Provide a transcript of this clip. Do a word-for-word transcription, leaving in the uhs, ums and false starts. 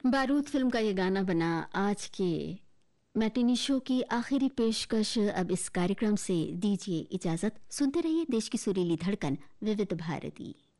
बारूद फिल्म का ये गाना बना आज के मैटिनी शो की आखिरी पेशकश। अब इस कार्यक्रम से दीजिए इजाजत। सुनते रहिए देश की सुरीली धड़कन विविध भारती।